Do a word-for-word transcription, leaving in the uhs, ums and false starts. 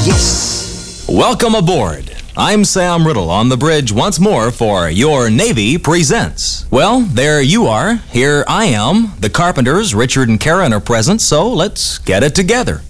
Yes. Welcome aboard. I'm Sam Riddle on the bridge once more for Your Navy Presents. Well, there you are. Here I am. The Carpenters, Richard and Karen, are present, so let's get it together.